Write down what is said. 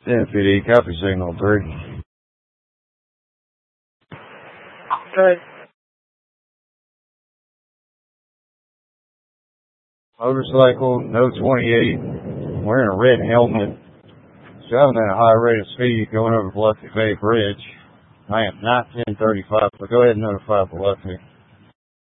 10 PD, copy signal 3. Good. Motorcycle, no 28, wearing a red helmet, driving at a high rate of speed going over Biloxi Bay Bridge. I am not 1035, but go ahead and notify Biloxi.